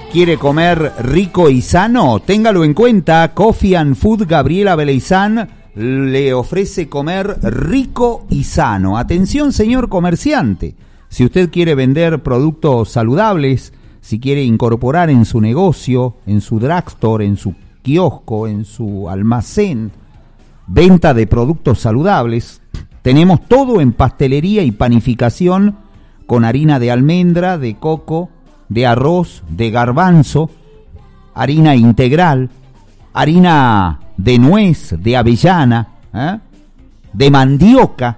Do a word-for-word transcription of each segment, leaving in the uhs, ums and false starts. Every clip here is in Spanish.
¿Quiere comer rico y sano? Téngalo en cuenta. Coffee and Food Gabriela Beleizán le ofrece comer rico y sano. Atención, señor comerciante. Si usted quiere vender productos saludables, si quiere incorporar en su negocio, en su drugstore, en su kiosco, en su almacén, venta de productos saludables, tenemos todo en pastelería y panificación con harina de almendra, de coco, de arroz, de garbanzo, harina integral, harina de nuez, de avellana, ¿eh? de mandioca,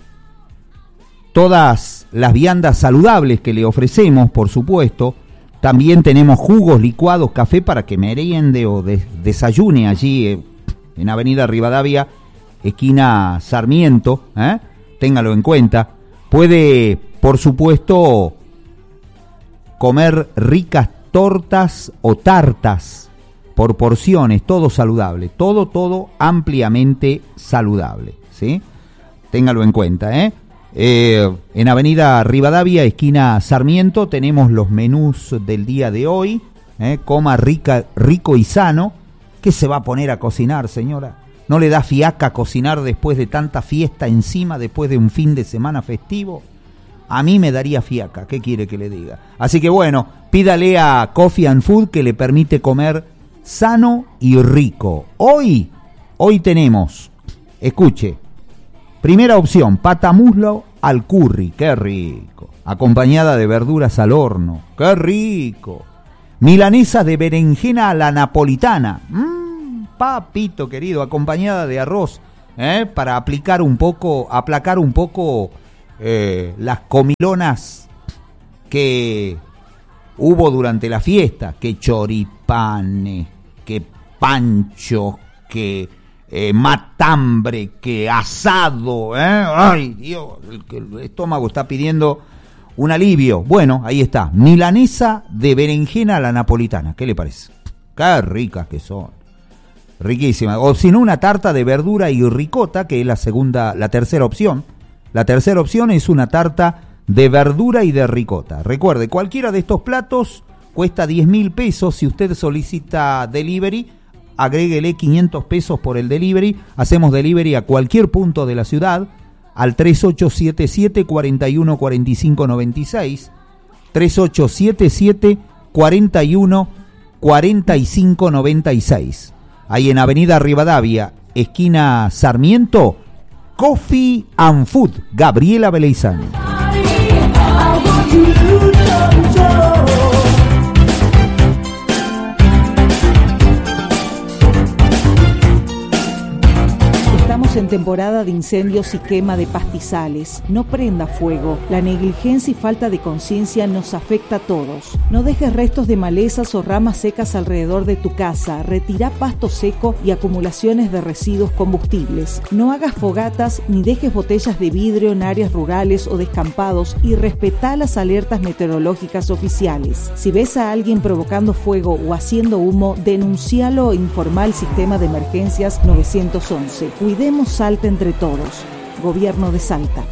todas las viandas saludables que le ofrecemos, por supuesto. También tenemos jugos, licuados, café para que meriende o de, desayune allí eh, en Avenida Rivadavia, esquina Sarmiento, ¿eh? téngalo en cuenta. Puede, por supuesto, comer ricas tortas o tartas por porciones, todo saludable, todo, todo ampliamente saludable, ¿sí? Téngalo en cuenta, ¿eh? Eh, en Avenida Rivadavia, esquina Sarmiento, tenemos los menús del día de hoy, ¿eh? Coma rica, rico y sano. ¿Qué se va a poner a cocinar, señora? ¿No le da fiaca cocinar después de tanta fiesta encima, después de un fin de semana festivo? A mí me daría fiaca, ¿qué quiere que le diga? Así que bueno, pídale a Coffee and Food que le permite comer sano y rico. Hoy, hoy tenemos, escuche, primera opción, pata muslo al curry, qué rico. Acompañada de verduras al horno, qué rico. Milanesas de berenjena a la napolitana, mmm, papito querido, acompañada de arroz, ¿eh? para aplicar un poco, aplacar un poco eh, las comilonas que hubo durante la fiesta, que choripanes, que panchos, que eh, matambre, que asado, ¿eh? Ay, Dios, el, el estómago está pidiendo un alivio. Bueno, ahí está, milanesa de berenjena a la napolitana, ¿qué le parece? Qué ricas que son, riquísimas. O si no, una tarta de verdura y ricota, que es la segunda, la tercera opción. La tercera opción es una tarta de verdura y de ricota. Recuerde, cualquiera de estos platos cuesta diez mil pesos. Si usted solicita delivery, agréguele quinientos pesos por el delivery. Hacemos delivery a cualquier punto de la ciudad al tres ocho siete siete, cuatro uno, cuatro cinco nueve seis, tres ocho siete siete, cuatro uno, cuatro cinco nueve seis. Ahí en Avenida Rivadavia, esquina Sarmiento, Coffee and Food, Gabriela Beleizán. Estamos en temporada de incendios y quema de pastizales. No prenda fuego. La negligencia y falta de conciencia nos afecta a todos. No dejes restos de malezas o ramas secas alrededor de tu casa. Retira pasto seco y acumulaciones de residuos combustibles. No hagas fogatas ni dejes botellas de vidrio en áreas rurales o descampados y respetá las alertas meteorológicas oficiales. Si ves a alguien provocando fuego o haciendo humo, denuncialo e informa al sistema de emergencias nueve once. Cuidemos Salta entre todos. Gobierno de Salta.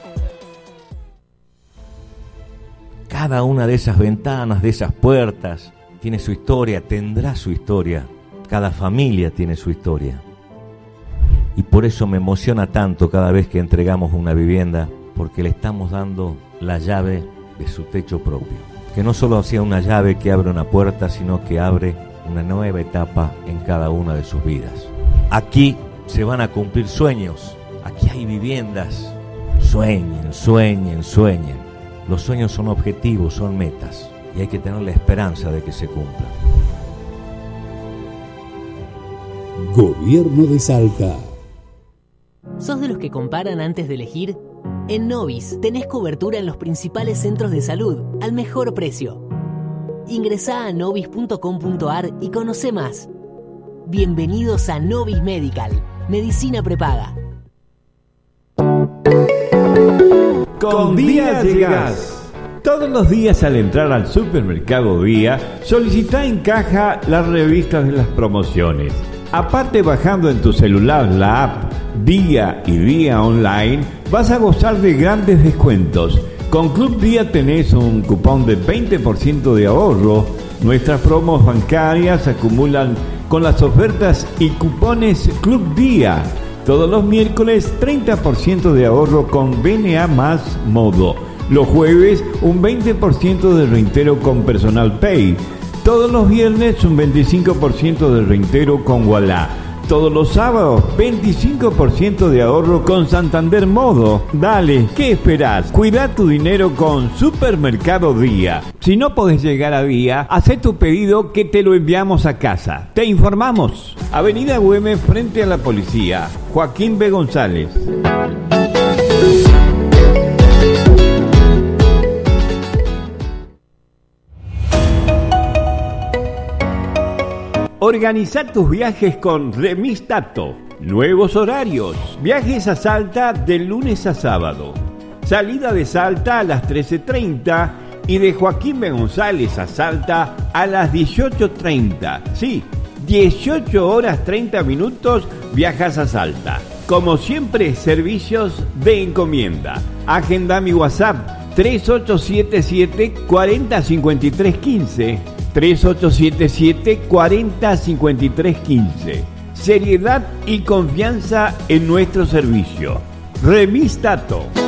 Cada una de esas ventanas, de esas puertas, tiene su historia, tendrá su historia. Cada familia tiene su historia. Y por eso me emociona tanto cada vez que entregamos una vivienda, porque le estamos dando la llave de su techo propio. Que no solo sea una llave que abre una puerta, sino que abre una nueva etapa en cada una de sus vidas. Aquí se van a cumplir sueños, aquí hay viviendas. Sueñen, sueñen, sueñen. Los sueños son objetivos, son metas, y hay que tener la esperanza de que se cumplan. Gobierno de Salta. ¿Sos de los que comparan antes de elegir? En Novis tenés cobertura en los principales centros de salud al mejor precio. Ingresá a novis punto com punto ar y conocé más. Bienvenidos a Novis Medical, medicina prepaga. Con Día llegás. Todos los días al entrar al supermercado Día, solicita en caja las revistas de las promociones. Aparte, bajando en tu celular la app Día y Día Online, vas a gozar de grandes descuentos. Con Club Día tenés un cupón de veinte por ciento de ahorro Nuestras promos bancarias se acumulan con las ofertas y cupones Club Día. Todos los miércoles treinta por ciento de ahorro con B N A más Modo. Los jueves un veinte por ciento de reintegro con Personal Pay. Todos los viernes un veinticinco por ciento de reintegro con Walla. Todos los sábados veinticinco por ciento de ahorro con Santander Modo. Dale, ¿qué esperás? Cuida tu dinero con Supermercado Día. Si no podés llegar a Día, haz tu pedido que te lo enviamos a casa. Te informamos. Avenida Güemes frente a la policía. Joaquín B. González. Organiza tus viajes con Remis Tato. Nuevos horarios. Viajes a Salta de lunes a sábado. Salida de Salta a las trece treinta y de Joaquín B. González a Salta a las dieciocho treinta. Sí, dieciocho horas treinta minutos viajas a Salta. Como siempre, servicios de encomienda. Agenda mi WhatsApp tres ocho siete siete, cuatro cero cinco tres uno cinco. tres ocho siete siete, cuatro cero cinco tres uno cinco. Seriedad y confianza en nuestro servicio. Remis Tato.